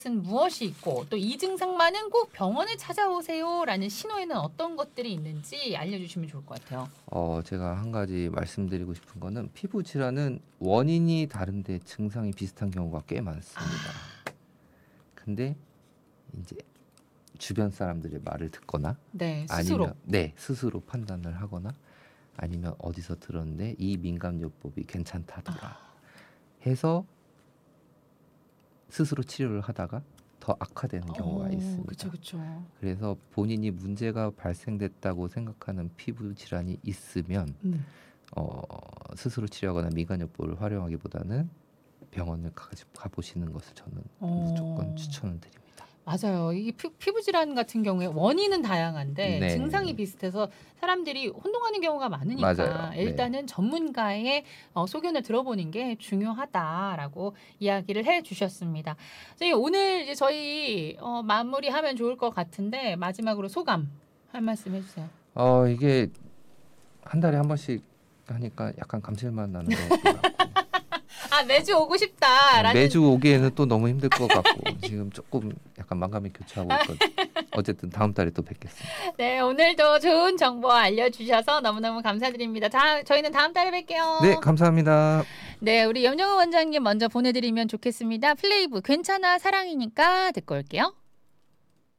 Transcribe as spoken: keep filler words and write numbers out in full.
은 무엇이 있고 또 이 증상만은 꼭 병원에 찾아오세요라는 신호에는 어떤 것들이 있는지 알려주시면 좋을 것 같아요. 어 제가 한 가지 말씀드리고 싶은 거는 피부 질환은 원인이 다른데 증상이 비슷한 경우가 꽤 많습니다. 아. 근데 인제 주변 사람들의 말을 듣거나 네. 스스로. 아니면 네 스스로 판단을 하거나 아니면 어디서 들었는데 "이 민간요법이 괜찮다더라." 아. 해서 스스로 치료를 하다가 더 악화되는 경우가 어 있습니다. 그쵸, 그쵸. 그래서 본인이 문제가 발생됐다고 생각하는 피부 질환이 있으면 음. 어 스스로 치료하거나 민간요법을 활용하기보다는 병원을 가지 가 보시는 것을 저는 무조건 어. 추천을 드립니다. 맞아요. 이게 피 피부 질환 같은 경우에 원인은 다양한데 증상이 네. 비슷해서 사람들이 혼동하는 경우가 맞아요. 많으니까 네. 일단은 전문가의 어 소견을 들어보는 게 중요하다라고 이야기를 해 주셨습니다. 선생님 오늘 이제 저희 어 마무리하면 좋을 것 같은데 마지막으로 소감 한 말씀 해 주세요. 어 이게 한 달에 한 번씩 하니까 약간 감칠맛 나는 것 같고 아 매주 오고 어 싶다라는 매주 오기에는 또 너무 힘들 것 같고 지금 쪼끔 약간 만감이 교차하고 있거든요. 어쨌든 다음 달에 또 뵙겠습니다. 네. 오늘도 좋은 정보 알려주셔서 너무너무 감사드립니다. 다 저희는 다음 달에 네. 뵐게요. 감사합니다. 네. 우리 염정은 원장님 먼저 보내드리면 좋겠습니다. 플레이브 괜찮아 사랑이니까 듣고 올게요.